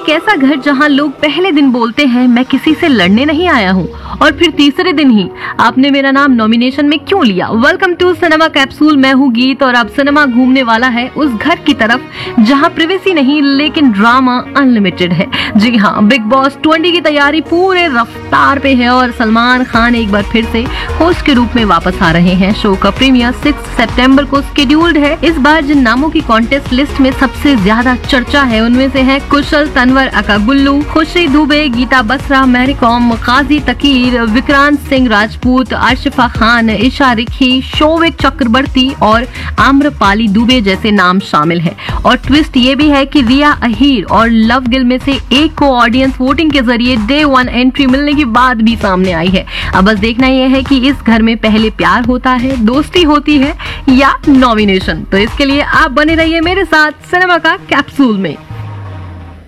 एक ऐसा घर जहां लोग पहले दिन बोलते हैं मैं किसी से लड़ने नहीं आया हूं, और फिर तीसरे दिन ही आपने मेरा नाम नॉमिनेशन में क्यों लिया। वेलकम टू सिनेमा कैप्सूल, मैं हूं गीत और अब सिनेमा घूमने वाला है उस घर की तरफ जहां प्रिवेसी नहीं लेकिन ड्रामा अनलिमिटेड है। जी हाँ, बिग बॉस 20 की तैयारी पूरे रफ्तार पे है और सलमान खान एक बार फिर से होस्ट के रूप में वापस आ रहे हैं। शो का प्रीमियर 6 सितंबर को शेड्यूल्ड है। इस बार जिन नामों की कॉन्टेस्ट लिस्ट में सबसे ज्यादा चर्चा है उनमें से है कुशल तनवर, अकागुल्लू, खुशी दुबे, गीता बसरा, मैरी कॉम, काजी तकीर, विक्रांत सिंह राजपूत, आशिफा खान, ईशा रिखी, शोविक चक्रवर्ती और आम्रपाली दुबे जैसे नाम शामिल है। और ट्विस्ट ये भी है कि रिया अहीर और लव गिल में से एक को ऑडियंस वोटिंग के जरिए डे 1 एंट्री मिलने के बाद भी सामने आई है। अब बस देखना यह है कि इस घर में पहले प्यार होता है, दोस्ती होती है या नॉमिनेशन। तो इसके लिए आप बने रहिए मेरे साथ सिनेमा का कैप्सूल में।